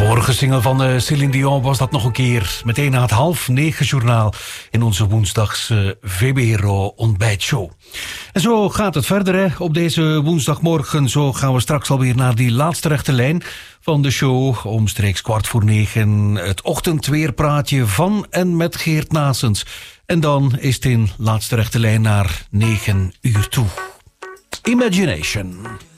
Vorige single van Céline Dion was dat nog een keer. Meteen na het 8:30 journaal in onze woensdagse VBRO ontbijtshow. En zo gaat het verder hè. Op deze woensdagmorgen. Zo gaan we straks alweer naar die laatste rechte lijn van de show. Omstreeks 8:15. Het ochtendweerpraatje van en met Geert Naessens. En dan is het in laatste rechte lijn naar 9 uur toe. Imagination.